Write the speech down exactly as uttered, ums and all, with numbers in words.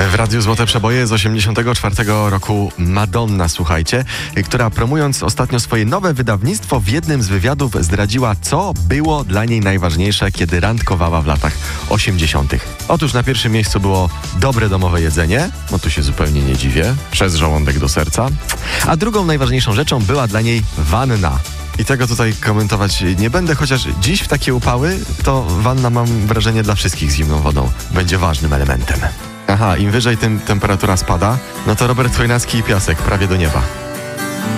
W Radiu Złote Przeboje z osiemdziesiątego czwartego roku Madonna, słuchajcie, która promując ostatnio swoje nowe wydawnictwo w jednym z wywiadów zdradziła, co było dla niej najważniejsze, kiedy randkowała w latach osiemdziesiątych. Otóż na pierwszym miejscu było dobre domowe jedzenie, no tu się zupełnie nie dziwię, przez żołądek do serca, a drugą najważniejszą rzeczą była dla niej wanna. I tego tutaj komentować nie będę, chociaż dziś w takie upały to wanna, mam wrażenie, dla wszystkich z zimną wodą będzie ważnym elementem. Aha, im wyżej, tym temperatura spada, no to Robert Chojnacki i Piasek prawie do nieba.